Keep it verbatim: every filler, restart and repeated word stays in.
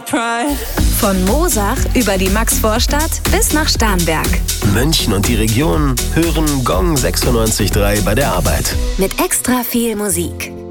Von Moosach über die Maxvorstadt bis nach Starnberg. München und die Region hören Gong sechsundneunzig Komma drei bei der Arbeit. Mit extra viel Musik.